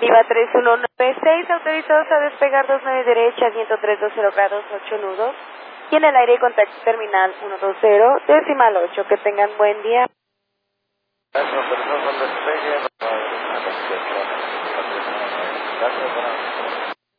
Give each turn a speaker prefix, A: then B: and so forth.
A: Viva 3196, autorizados a despegar 29 derecha, viento 320 grados, 8 nudos. Y en el aire contacto terminal 120, decimal 8. Que tengan buen día.
B: Gracias,